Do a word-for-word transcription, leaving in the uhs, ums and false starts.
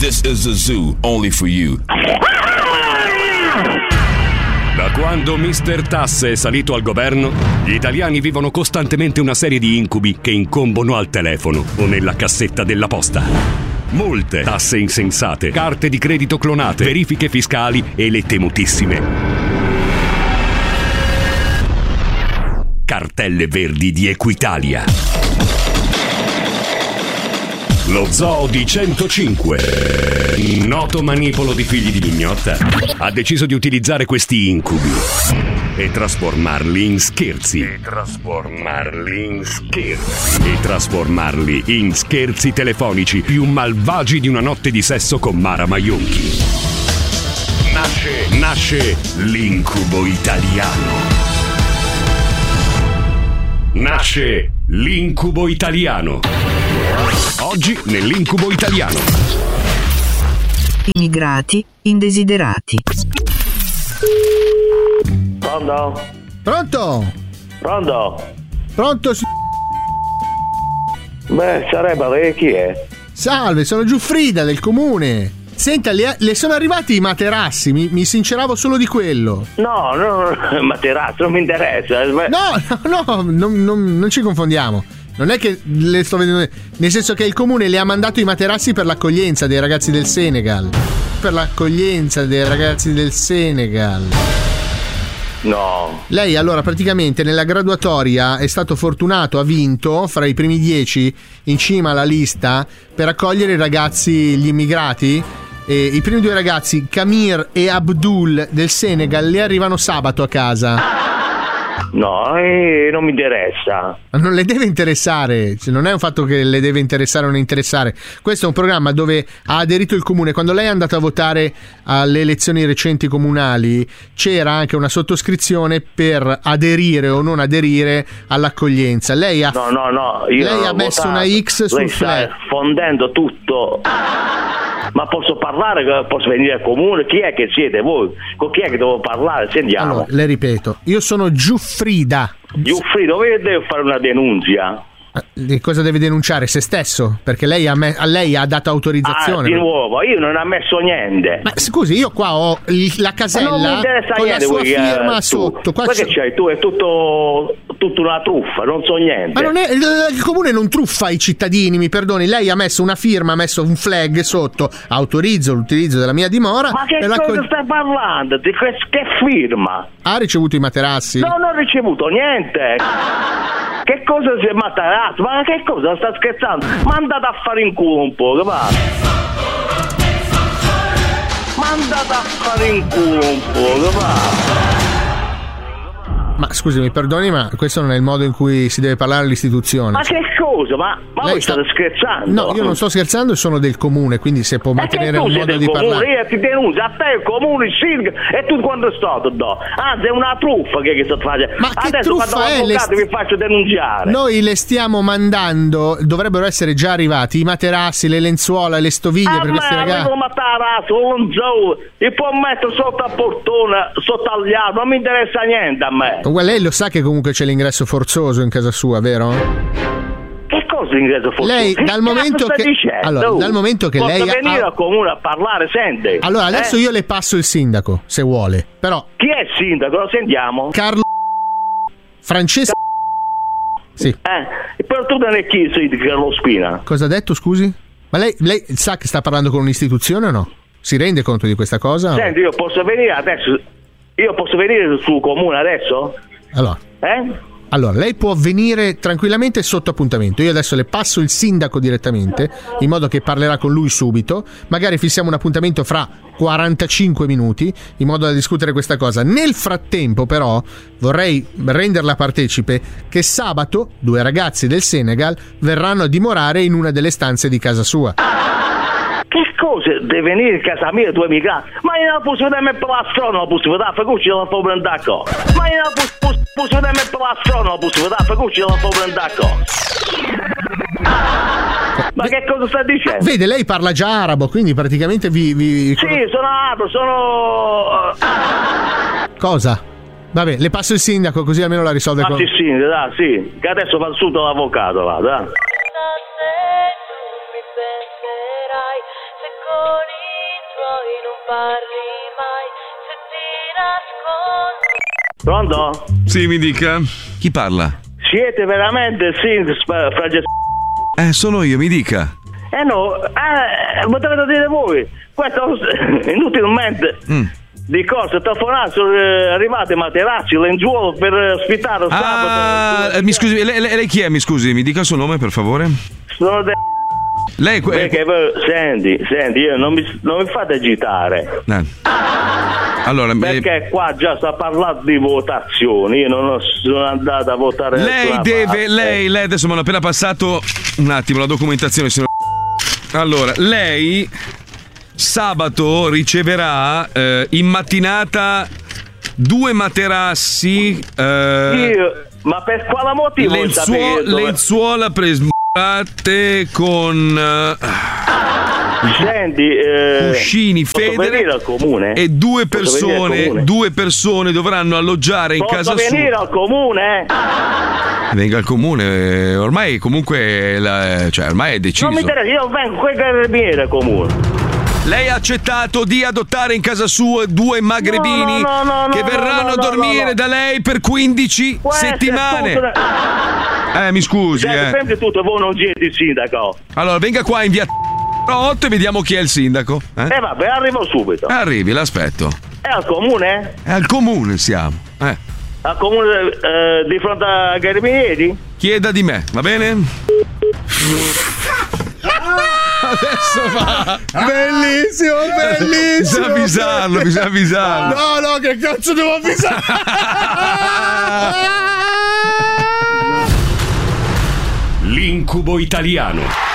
This is a zoo only for you. Da quando mister Tasse è salito al governo, gli italiani vivono costantemente una serie di incubi che incombono al telefono o nella cassetta della posta. Multe, tasse insensate, carte di credito clonate, verifiche fiscali e le temutissime cartelle verdi di Equitalia. Lo zoo di centocinque, noto manipolo di figli di mignotta, ha deciso di utilizzare questi incubi e trasformarli in scherzi. E trasformarli in scherzi. E trasformarli in scherzi telefonici più malvagi di una notte di sesso con Mara Maionchi. Nasce, nasce l'incubo italiano. Nasce l'incubo italiano. Oggi nell'incubo italiano. Immigrati indesiderati. Pronto? Pronto? Pronto? Pronto? si- Beh, sarebbe lei chi è? Salve, sono Giuffrida del comune. Senta, le, le sono arrivati i materassi, mi, mi sinceravo solo di quello. No, no, no, materassi, non mi interessa. No, no, no, non, non, non ci confondiamo. Non è che le sto vedendo, nel senso che il comune le ha mandato i materassi per l'accoglienza dei ragazzi del Senegal. Per l'accoglienza dei ragazzi del Senegal. No. Lei allora praticamente nella graduatoria è stato fortunato, ha vinto fra i primi dieci in cima alla lista per accogliere i ragazzi, gli immigrati. E i primi due ragazzi, Kamir e Abdul del Senegal, le arrivano sabato a casa. No, eh, non mi interessa. Ma non le deve interessare, cioè, non è un fatto che le deve interessare o non interessare. Questo è un programma dove ha aderito il comune. Quando lei è andata a votare alle elezioni recenti comunali c'era anche una sottoscrizione per aderire o non aderire all'accoglienza. Lei ha, No, no, no. Io lei non ha ho messo votato. una X sul Lei sta flag. fondendo tutto. Ma posso parlare? Posso venire al comune? Chi è che siete voi? Con chi è che devo parlare? Sentiamo. Allora, le ripeto, io sono Giuffrida. Giuffrido, devo fare una denuncia. Di cosa deve denunciare? Se stesso? Perché lei ha me- a lei ha dato Ah, autorizzazione. di nuovo, io non ho messo niente. Ma scusi, io qua ho il- la casella non mi interessa con niente, la sua voi, eh, firma tu. sotto. Qua Ma c'è- che c'hai tu? È tutto, tutto una truffa, non so niente. Ma non è, il, il comune non truffa i cittadini, mi perdoni. Lei ha messo una firma, ha messo un flag sotto. Autorizzo l'utilizzo della mia dimora. Ma che per cosa l'accog- stai parlando? Di che, che firma? Ha ricevuto i materassi? No, non ho ricevuto niente. Che cosa si è materato? Ma che cosa? Sta scherzando? Ma andate a fare in culo un po', che va? Ma andate a fare in culo un po', che va? Ma scusi, mi perdoni, ma questo non è il modo in cui si deve parlare all'istituzione. Ma che cosa? Ma, ma Lei voi sta- state scherzando? No, io non sto scherzando, sono del comune, quindi se può E che mantenere tu un sei modo del di comune, parlare. io ti denuncio a te il comune, il sindaco e tu quando è stato do. Anzi è una truffa che, che sto facendo. Ma che adesso truffa quando è? l'avvocato Le vi faccio denunciare. Noi le stiamo mandando, dovrebbero essere già arrivati i materassi, le lenzuola, le stoviglie A per me questi ragazzi. avevo materasso, un zoo, e può mettere sotto a portone, sotto al liado, non mi interessa niente a me. Comunque lei lo sa che comunque c'è l'ingresso forzoso in casa sua, vero? Che cosa l'ingresso forzoso? Lei, Che dal cazzo momento stai che- dicendo? allora, dal momento che Posso lei ha- venire ha- al comune a parlare, senti? Allora, adesso Eh? io le passo il sindaco, se vuole. Però Chi è il sindaco? Lo sentiamo? Carlo Francesco. Sì. Eh, però tu non è chi sei di Carlo Spina? Cosa ha detto, scusi? Ma lei, lei sa che sta parlando con un'istituzione o no? Si rende conto di questa cosa? Senti, io posso venire adesso? Io posso venire sul comune adesso? Allora, Eh? allora, lei può venire tranquillamente sotto appuntamento. Io adesso le passo il sindaco direttamente, in modo che parlerà con lui subito. Magari fissiamo un appuntamento fra quarantacinque minuti, in modo da discutere questa cosa. Nel frattempo, però, vorrei renderla partecipe che sabato due ragazzi del Senegal verranno a dimorare in una delle stanze di casa sua. Che cosa? Devi venire in casa mia, tu emigrati? Ma io non posso vedere per la strada, non posso vedere, per cui non può prendere qua. Ma io non posso, posso, posso vedere per la strada, non posso vedere, per cui non può prendere qua. Ma che cosa sta dicendo? Vede, lei parla già arabo, quindi praticamente vi... vi... Sì, sono arabo, sono... Cosa? Vabbè, le passo il sindaco così almeno la risolve con... Ah, sì, sì, dai, sì, che adesso va su l'avvocato, là, dai. Se tu mi penserai, se con poi non parli mai, se ti nascondi. Pronto? Sì, mi dica. Chi parla? Siete veramente Sins Frage... Eh, sono io, mi dica. Eh no, eh, potete dire voi. Questo inutilmente. Mm. Di cosa telefonare sono arrivate materassi, lenzuolo per ospitare il ah, sabato. Mi scusi, lei, lei chi è? Mi scusi, mi dica il suo nome per favore. Sono de... Lei que... Perché, senti, senti, io non mi, non mi fate agitare. Eh. Allora, perché eh... qua già sta parlando di votazioni, io non sono andato a votare. Lei deve, parte. lei, lei adesso mi hanno appena passato un attimo la documentazione, signor. Allora, lei sabato riceverà eh, in mattinata due materassi. Eh, io, ma per quale motivo? Lenzuo, lenzuola presmate con. Eh, Senti, eh, cuscini Fedele al comune? E due persone, due persone dovranno alloggiare in posso casa sua. Posso venire al comune? Venga al comune, ormai comunque la, cioè ormai è deciso. Non mi interessa, io vengo con i carabinieri al comune. Lei ha accettato di adottare in casa sua due magrebini no, no, no, no, che verranno no, no, a dormire no, no. da lei per quindici Questo settimane. Tutto... Eh, mi scusi, Senti, eh. sempre tutto, voi non siete il sindaco. Allora, venga qua in via otto e vediamo chi è il sindaco. Eh, eh vabbè, arrivo subito. Arrivi, l'aspetto. È al comune? È al comune siamo. Eh. Al comune eh, di fronte ai carabinieri? Chieda di me, va bene? Adesso va. Bellissimo, bellissimo. Bisogna avvisarlo, bisogna avvisarlo. No, no, che cazzo devo avvisare? L'incubo italiano.